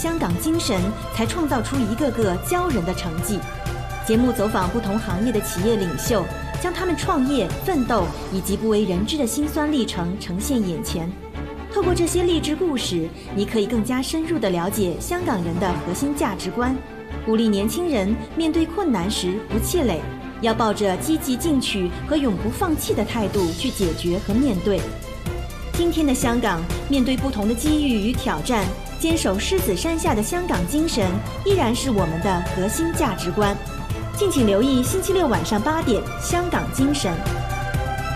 香港精神，才创造出一个个骄人的成绩。节目走访不同行业的企业领袖，将他们创业、奋斗以及不为人知的辛酸历程呈现眼前。透过这些励志故事，你可以更加深入地了解香港人的核心价值观，鼓励年轻人面对困难时不气馁，要抱着积极进取和永不放弃的态度去解决和面对。今天的香港，面对不同的机遇与挑战，坚守狮子山下的香港精神依然是我们的核心价值观。敬请留意星期六晚上8点《香港精神》。